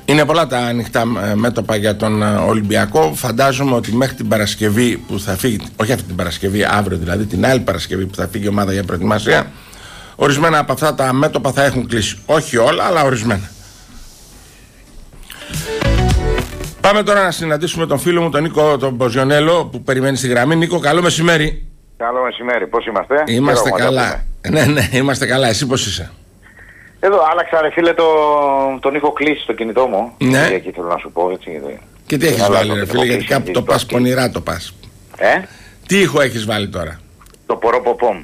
Είναι πολλά τα ανοιχτά μέτωπα για τον Ολυμπιακό. Φαντάζομαι ότι μέχρι την Παρασκευή που θα φύγει, όχι αυτή την Παρασκευή, αύριο δηλαδή, την άλλη Παρασκευή που θα φύγει η ομάδα για προετοιμασία, ορισμένα από αυτά τα μέτωπα θα έχουν κλείσει. Όχι όλα, αλλά ορισμένα. Πάμε τώρα να συναντήσουμε τον φίλο μου, τον Νίκο τον Μποζιονέλο, που περιμένει στη γραμμή. Νίκο, καλό μεσημέρι. Καλό μεσημέρι, πώς είμαστε? Είμαστε καλά. Ναι, είμαστε καλά. Εσύ πώς είσαι? Εδώ άλλαξα ρε φίλε τον ήχο κλείσει στο κινητό μου. Ναι. Εκεί θέλω να σου πω, έτσι. Και τι έχεις βάλει ρε φίλε, γιατί κάπου το πας πονηρά το πας. Τι ήχο έχεις βάλει τώρα? Το πορόποπόμ.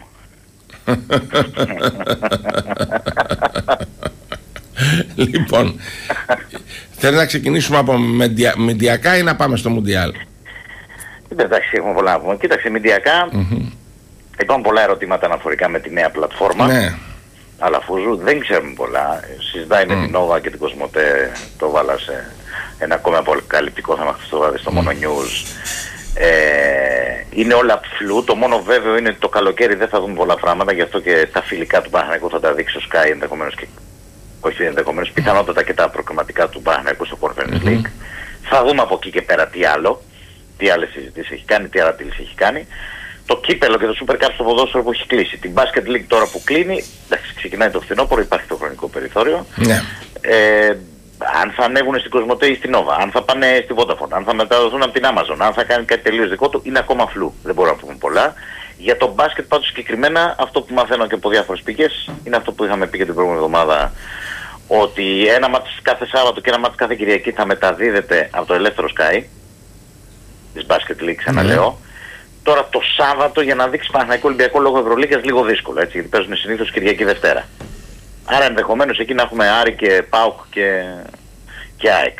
Λοιπόν, θέλεις να ξεκινήσουμε από μεντιακά ή να πάμε στο Μουντιάλ? Εντάξει, έχουμε πολλά να πούμε. Κοίταξε, μεντιακά υπάρχουν πολλά ερωτήματα αναφορικά με τη νέα πλατφόρμα. Ναι. Αλαφούζου, δεν ξέρουμε πολλά. Συζητάει με την Νόβα και την Κοσμοτέ, το βάλα σε ένα ακόμα αποκαλυπτικό θέμα αυτό το βράδυ στο Mono News. Είναι όλα φλού. Το μόνο βέβαιο είναι ότι το καλοκαίρι δεν θα δούμε πολλά πράγματα, γι' αυτό και τα φιλικά του Παναθηναϊκού θα τα δείξει ο Sky ενδεχομένως και όχι ενδεχομένως, πιθανότατα και τα προκριματικά του Παναθηναϊκού στο Conference League. Θα δούμε από εκεί και πέρα τι άλλο, τι άλλες συζητήσεις έχει κάνει, τι αρατήλεις έχει κάνει. Το κύπελο και το Super Cup στο ποδόσφαιρο που έχει κλείσει. Την Basket League τώρα που κλείνει, εντάξει, ξεκινάει το φθινόπωρο, υπάρχει το χρονικό περιθώριο. Ναι. Αν θα ανέβουν στην Κοσμοτέ ή στην Nova, αν θα πάνε στη Vodafone, αν θα μεταδοθούν από την Amazon, αν θα κάνει κάτι τελείως δικό του, είναι ακόμα φλού. Δεν μπορούμε να πούμε πολλά. Για το μπάσκετ πάντως συγκεκριμένα, αυτό που μαθαίνω και από διάφορες πηγές, είναι αυτό που είχαμε πει και την προηγούμενη εβδομάδα, ότι ένα μάτς κάθε Σάββατο και ένα μάτς κάθε Κυριακή θα μεταδίδεται από το ελεύθερο Sky, της Basket League, ξαναλέω. Τώρα το Σάββατο για να δείξει Παναθηναϊκό Ολυμπιακό λόγω Ευρωλίγας λίγο δύσκολο, έτσι, γιατί παίζουν συνήθως Κυριακή Δευτέρα. Άρα ενδεχομένως εκεί να έχουμε Άρη και ΠΑΟΚ και ΑΕΚ.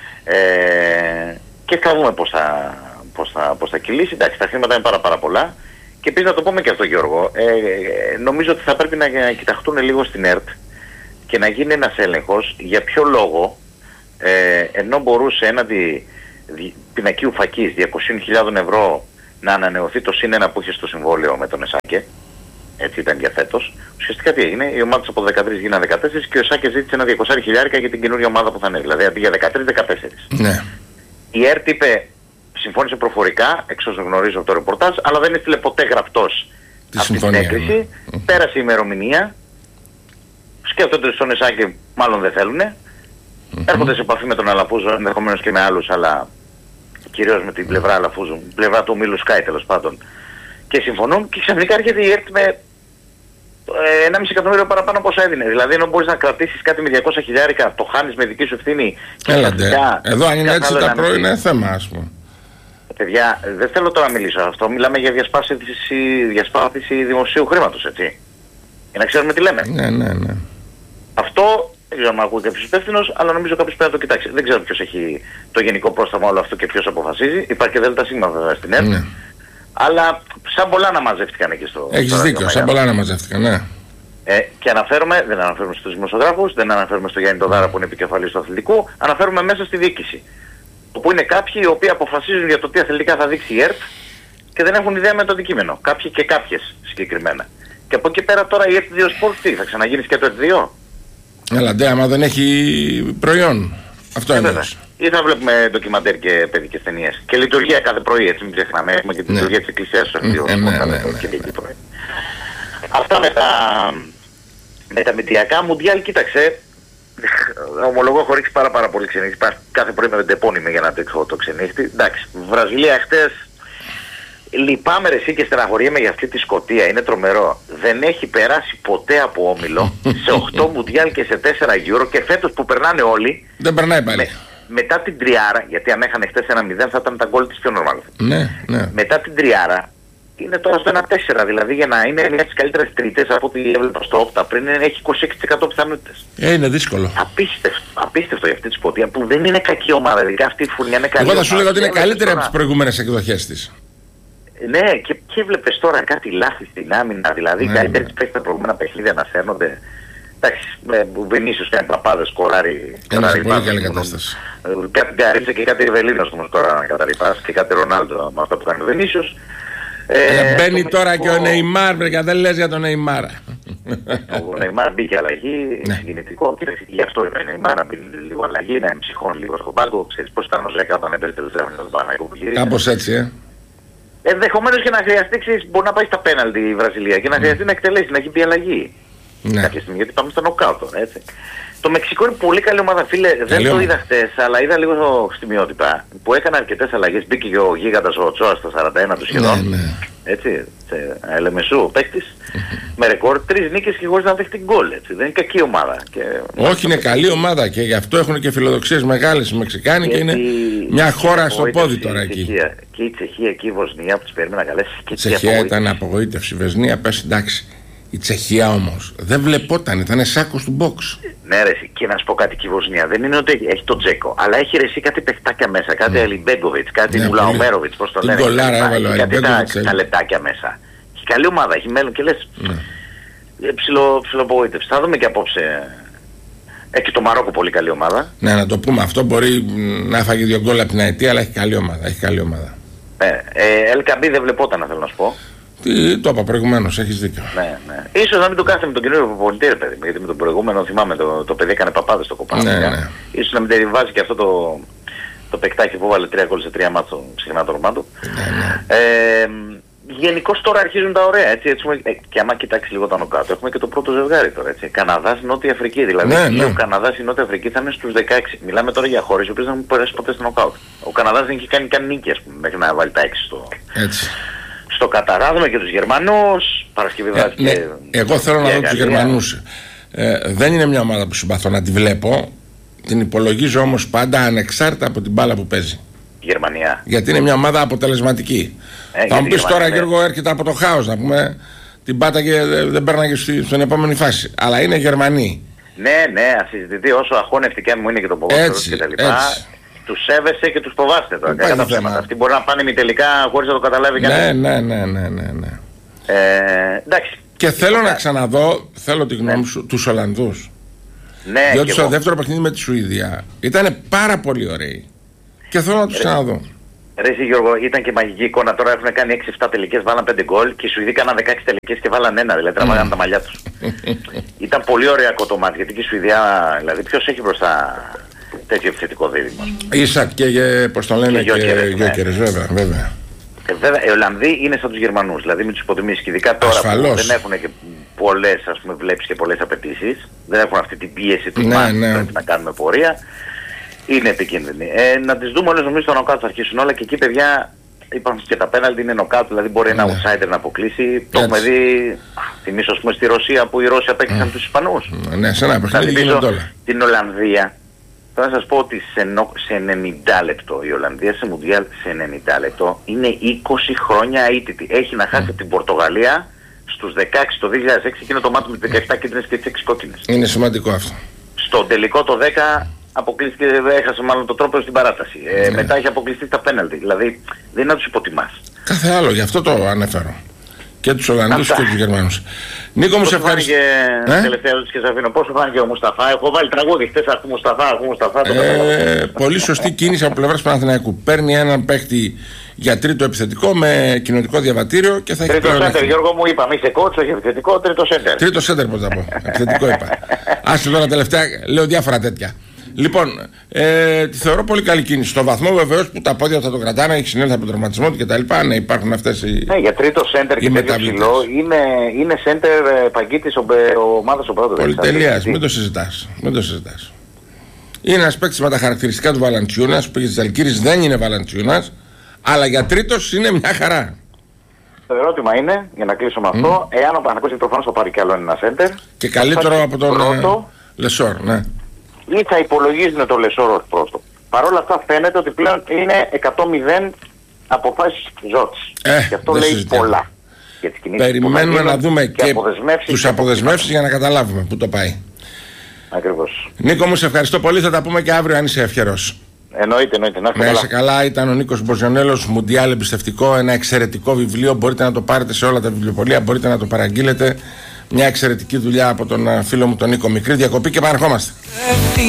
Και θα δούμε πώς θα κυλήσει. Εντάξει, τα χρήματα είναι πάρα πολλά. Και επίσης να το πούμε και αυτό, Γιώργο, νομίζω ότι θα πρέπει να κοιταχτούν λίγο στην ΕΡΤ και να γίνει ένας έλεγχος για ποιο λόγο, ενώ μπορούσε έναντι πινακίου φακής 200.000 ευρώ να ανανεωθεί το +1 που είχε στο συμβόλαιο με τον Εσάκε, έτσι ήταν για φέτος, ουσιαστικά τι έγινε, οι ομάδες από 13 γίνανε 14 και ο Εσάκε ζήτησε ένα 200.000 για την καινούργια ομάδα που θα ανέβει, δηλαδή αντί για 13-14. Ναι. Η ΕΡΤ είπε, συμφώνησε προφορικά, εξ όσων γνωρίζω από το ρεπορτάζ, αλλά δεν έστειλε ποτέ γραπτός αυτή την έγκριση. Πέρασε η ημερομηνία, σκέφτονται στον Εσάκε, μάλλον δεν θέλουνε, έρχονται σε επαφή με τον Αλαφούζο, ενδεχομένως και με άλλους, αλλά κυρίως με την πλευρά Αλαφούζου, την πλευρά του ομίλου Sky τέλος πάντων, και συμφωνούν και ξαφνικά έρχεται η ΕΡΤ με 1,5 εκατομμύριο παραπάνω από όσα έδινε. Δηλαδή ενώ μπορείς να κρατήσεις κάτι με 200.000, το χάνεις με δική σου ευθύνη. Έλατε, εδώ αν είναι έτσι τα πρώην είναι θέμα, ας πούμε. Παιδιά, δεν θέλω τώρα να μιλήσω αυτό, μιλάμε για διασπάθηση δημοσίου χρήματος, έτσι. Για να ξέρουμε τι λέμε. Ναι. Αυτό δεν ξέρω αν ακούει κάποιος υπεύθυνος, αλλά νομίζω κάποιος πρέπει να το κοιτάξει. Δεν ξέρω ποιος έχει το γενικό πρόσταγμα όλο αυτό και ποιος αποφασίζει. Υπάρχει και ΔΣ βέβαια στην ΕΡΤ. Ναι. Αλλά σαν πολλά να μαζεύτηκαν εκεί στο... Έχεις δίκιο, σαν πολλά να μαζεύτηκαν, ναι. Και δεν αναφέρουμε στους δημοσιογράφους, δεν αναφέρουμε στο Γιάννη Τοδάρα που είναι επικεφαλής του αθλητικού, αναφέρουμε μέσα στη διοίκηση. Όπου είναι κάποιοι οι οποίοι αποφασίζουν για το τι αθλητικά θα δείξει η ΕΡΤ και δεν έχουν ιδέα με το αντικείμενο. Κάποιοι και κάποιες συγκεκριμένα. Και από εκεί πέρα τώρα η ΕΡΤ 2 Sports τι, θα ξαναγίνει και το ΕΡΤ 2? Έλατε, άμα δεν έχει προϊόν. Αυτό είναι. Ή θα βλέπουμε ντοκιμαντέρ και παιδικές ταινίες. Και λειτουργία κάθε πρωί, έτσι μην ξεχνάμε. Έχουμε και τη λειτουργία της Εκκλησίας στους αρχείους. Αυτά με τα μηντιακά Μουντιάλ, κοίταξε. Ομολογώ έχω ρίξει πάρα πολύ ξενύχτη. Κάθε πρωί με πεντεπώνυμαι για να τρέξω το ξενύχτη. Εντάξει, Βραζιλία χτες. Λυπάμαι ρε εσύ και στεναχωριέμαι για αυτή τη Σκωτία, είναι τρομερό. Δεν έχει περάσει ποτέ από όμιλο σε 8 Μουντιάλ και σε 4 Euro και φέτος που περνάνε όλοι. Δεν περνάει πάλι. Μετά την τριάρα, γιατί αν έχανε χτες 1-0 θα ήταν τα γκολ της πιο normal. Ναι. Μετά την τριάρα είναι τώρα στο 1-4, δηλαδή για να είναι μια από τις καλύτερες τρίτες από ό,τι έβλεπα στο όπτα πριν έχει 26% πιθανότητες. Είναι δύσκολο. Απίστευτο για αυτή τη Σκωτία που δεν είναι κακή ομάδα, δηλαδή αυτή η φουρνιά είναι καλή. Εγώ θα σου λέγα ότι είναι καλύτερη από τις προηγούμενες εκδοχές της. Ναι, και βλέπεις τώρα κάτι λάθη στην άμυνα, δηλαδή οι καλύτεροι παίκτες τα προηγούμενα παιχνίδια να σέρνονται. Εντάξει, ο Βινίσιος κάνει παπάδες, σκοράρει. Είναι σε πολύ καλή κατάσταση. Κάτι Γκαρίτσα και κάτι Ριβελίνος όμως τώρα να καταρρυπάς και κάτι Ρονάλντο με αυτά που κάνει ο Βινίσιος. Μπαίνει τώρα και ο Νεϊμάρ, βρε, δεν λες για τον Νεϊμάρ. Ο Νεϊμάρ μπήκε αλλαγή, συγκινητικό. Γι' αυτό είπε ο Νεϊμάρ να μπει λίγο αλλαγή, να εμψυχώνει λίγο στο πάγκο. Ξέρεις πώς ήταν ο Ζέκα όταν έπαιζε τελευταία στον Παναγιώτο που γύρισε. Κάπως έτσι, Ενδεχομένως και να χρειαστεί, μπορεί να πάει στα πέναλτι η Βραζιλία και να χρειαστεί να εκτελέσει, να έχει μπει αλλαγή. Κάποια στιγμή, γιατί πάμε στα νοκάουτ τώρα, έτσι. Το Μεξικό είναι πολύ καλή ομάδα, φίλε. Δεν το είδα χτες, αλλά είδα λίγο στιγμιότυπα που έκανε αρκετές αλλαγές. Μπήκε και ο γίγαντας ο Οτσόα στα 41 του σχεδόν. Έτσι, σε Ελεμεσού ο παίκτης. Με ρεκόρ 3 νίκες και χωρίς να δέχτηκε γκολ. Δεν είναι κακή ομάδα. Όχι, είναι καλή ομάδα και γι' αυτό έχουν και φιλοδοξίες μεγάλες οι Μεξικάνοι και είναι μια χώρα στο πόδι τώρα εκεί. Και η Τσεχία και η Βοσνία που τους περίμενα καλές. Η Τσεχία ήταν απογοήτευση. Η Βοσνία πες εντάξει. Η Τσεχία όμως δεν βλεπόταν, ήταν σάκος του box. Ναι, ρε, και να σου πω κάτι, και η Βοσνία δεν είναι ότι έχει τον Τζέκο, αλλά έχει ρεσί κάτι παιχτάκια μέσα, κάτι Αλιμπέγκοβιτς, κάτι Μουλαομέροβιτς, πώς το λένε. Κάτι τα λεπτάκια μέσα. Έχει καλή ομάδα, έχει μέλλον και λες. Ψιλοπογοήτευση. Θα δούμε και απόψε. Έχει το Μαρόκο πολύ καλή ομάδα. Ναι, να το πούμε αυτό. Μπορεί να έφαγε 2 γκολ από την Αιτία, αλλά έχει καλή ομάδα. Έχει καλή ομάδα. Ελκαμπή δεν βλεπόταν, θέλω να σου πω. Το είπα προηγουμένως, έχεις δίκιο. Ναι. Ίσως να μην το κάθεται με τον καινούριο προπονητή, ρε παιδί, γιατί με τον προηγούμενο θυμάμαι το παιδί έκανε παπάδες στο κοπάδι. Ναι. Ίσως να μην τεριβάζει και αυτό το παικτάκι που βάλε 3 γκολ σε 3 μάτσο, συχνά το όνομά του. Γενικώς τώρα αρχίζουν τα ωραία, έτσι και άμα κοιτάξει λίγο τα νοκάτω, έχουμε και το πρώτο ζευγάρι τώρα, έτσι. Καναδάς, Νότια Αφρική, δηλαδή ο Καναδάς, η Νότια Αφρική θα είναι στους 16. Μιλάμε τώρα για χώρες οι οποίες δεν έχουν περάσει ποτέ στο νοκάουτ. Ο Καναδάς δεν έχει κάνει καν νίκη, ας πούμε, μέχρι να βάλει τα 6 στο Καταράδουμε και τους Γερμανούς, Παρασκευή βράδυ και... Εγώ θέλω να δω τους Γερμανούς. Δεν είναι μια ομάδα που συμπαθώ να τη βλέπω. Την υπολογίζω όμως πάντα ανεξάρτητα από την μπάλα που παίζει. Γερμανία. Γιατί είναι μια ομάδα αποτελεσματική. Θα μου πεις τώρα, Γιώργο, έρχεται από το χάος, να πούμε. Την πάταγε, δεν πέρναγε στην επόμενη φάση. Αλλά είναι Γερμανοί. Ναι, ασυζητητή όσο αχώνευτη και αν μου είναι και το ποδόσφαιρο κτλ. Τους σέβεσαι και τους φοβάστε τώρα. Κατά ψέματα. Αυτοί μπορεί να πάνε ημιτελικά χωρίς να το καταλάβει κανείς. Ναι. Εντάξει. Και θέλω να ξαναδώ, θέλω τη γνώμη σου, τους Ολλανδούς. Ναι, διότι στο δεύτερο παιχνίδι με τη Σουηδία ήταν πάρα πολύ ωραίοι. Και θέλω να τους ξαναδώ. Ρε Γιώργο, ήταν και μαγική εικόνα. Τώρα έχουν κάνει 6-7 τελικές, βάλαν 5 γκολ και οι Σουηδοί κάναν 16 τελικές και βάλαν 1. Δηλαδή τραβάγαν τα μαλλιά τους. Ήταν πολύ ωραίο το μάτι γιατί και η Σουηδία, δηλαδή ποιος έχει μπροστά τέτοιο επιθετικό δίδυμο. Ίσακ και πώς το λένε και Γιόκερες, βέβαια. Βέβαια, οι Ολλανδοί είναι σαν τους Γερμανούς, δηλαδή με τους υποτιμήσεις και ειδικά τώρα που δεν έχουν και πολλές, ας πούμε, βλέπεις και πολλές απαιτήσεις, δεν έχουν αυτή την πίεση του πρέπει να κάνουμε πορεία, είναι επικίνδυνοι. Να τις δούμε όλες, νομίζω στο νοκάουτ θα αρχίσουν όλα και εκεί, παιδιά, είπαμε και τα πέναλτι είναι νοκάουτ, δηλαδή μπορεί ένα outsider να αποκλείσει. Το έχουμε δει, θυμίσω, ας πούμε, στη Ρωσία που οι Ρώσοι απέκτησαν τους Ισπανούς. Ναι, σε ένα παιχνίδι γίνονται όλα. Την Ολλανδία. Θα σας πω ότι σε 90 λεπτό, η Ολλανδία σε Μουντιάλ σε 90 λεπτό είναι 20 χρόνια αίτητη. Έχει να χάσει την Πορτογαλία στους 16 το 2006, εκείνο το μάτι με τις 17 κίτρινες και τις 6 κόκκινες. Είναι σημαντικό αυτό. Στο τελικό το 10 αποκλείστηκε, έχασε μάλλον το τρόπο στην παράταση. Μετά έχει αποκλειστεί τα πέναλτι. Δηλαδή δεν είναι να τους υποτιμάς. Κάθε άλλο, γι' αυτό το ανέφερω. Και τους Ολλανδούς και τους Γερμανούς. Νίκο, μου σε ευχαριστώ. Τελευταία ερώτηση και σας αφήνω. Πώς σου φάνηκε ο Μουσταφά? Έχω βάλει τραγούδι χτες, αχού Μουσταφά. Πολύ σωστή κίνηση από πλευράς Παναθηναϊκού. Παίρνει έναν παίκτη για τρίτο επιθετικό με κοινοτικό διαβατήριο και θα έχει τρίτο σέντερ, Γιώργο μου, είπαμε, είσαι κότσο, όχι επιθετικό, τρίτο σέντερ. Τρίτο σέντερ, πώς θα πω. Επιθετικό είπα. Άσε τώρα τελευταία, λέω διάφορα τέτοια. Λοιπόν, τη θεωρώ πολύ καλή κίνηση. Στο βαθμό βεβαίως που τα πόδια θα το κρατάνε, έχει συνέλθει από τον τραυματισμό του κτλ. Ναι, υπάρχουν αυτές οι. Ναι, για τρίτο σέντερ και τέτοιο ψηλό είναι σέντερ παγκίτης ομάδας ο πρώτος. Πολυτελείας, μην το συζητάς. Είναι ένας παίκτης με τα χαρακτηριστικά του Βαλαντσιούνας, που για τις Ζαλγκίρις δεν είναι Βαλαντσιούνας, αλλά για τρίτος είναι μια χαρά. Το ερώτημα είναι, για να κλείσω με αυτό, εάν ο Παναθηναϊκός προφανώς θα πάρει κι άλλο ένα σέντερ. Και καλύτερο από τον Λεσόρ, ναι. Ή θα υπολογίζουν το Λεσόρ ως πρώτο. Παρ' όλα αυτά φαίνεται ότι πλέον είναι 100-0 αποφάσεις ζώτης. Και αυτό λέει πολλά. Για τις κινήσεις. Περιμένουμε να δούμε και τους αποδεσμεύσεις για να καταλάβουμε πού το πάει. Ακριβώς. Νίκο μου, σε ευχαριστώ πολύ. Θα τα πούμε και αύριο αν είσαι ευχερός. Εννοείται. Να είσαι καλά. Ήταν ο Νίκος Μποζιονέλος, Μουντιάλ εμπιστευτικό. Ένα εξαιρετικό βιβλίο. Μπορείτε να το πάρετε σε όλα τα βιβλιοπωλεία. Μπορείτε να το παραγγείλετε. Μια εξαιρετική δουλειά από τον φίλο μου τον Νίκο Μικρή. Διακοπή και επαναρχόμαστε.